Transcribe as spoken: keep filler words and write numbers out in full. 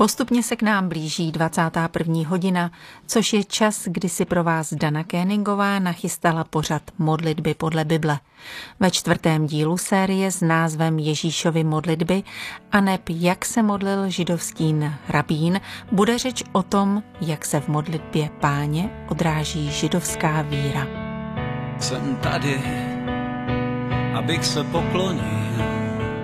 Postupně se k nám blíží dvacátá první hodina, což je čas, kdy si pro vás Dana Kéningová nachystala pořad Modlitby podle Bible. Ve čtvrtém dílu série s názvem Ježíšovy modlitby aneb jak se modlil židovský rabín bude řeč o tom, jak se v modlitbě Páně odráží židovská víra. Jsem tady, abych se poklonil